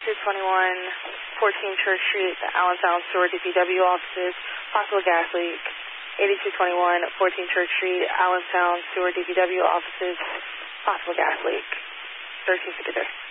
14 Church Street, the Allentown Sewer DPW offices, possible gas leak. 14 Church Street, Allentown Sewer DPW offices, possible gas leak. 1353.